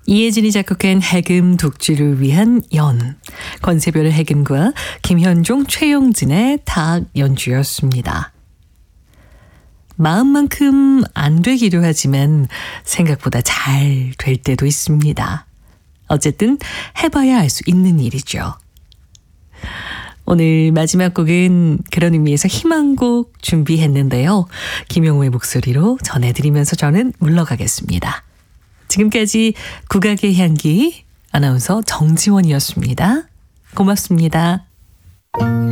이혜진이 작곡한 해금 독주를 위한 연, 권세별의 해금과 김현종, 최용진의 닭 연주였습니다. 마음만큼 안 되기도 하지만 생각보다 잘 될 때도 있습니다. 어쨌든 해봐야 알 수 있는 일이죠. 오늘 마지막 곡은 그런 의미에서 희망곡 준비했는데요. 김용우의 목소리로 전해드리면서 저는 물러가겠습니다. 지금까지 국악의 향기 아나운서 정지원이었습니다. 고맙습니다.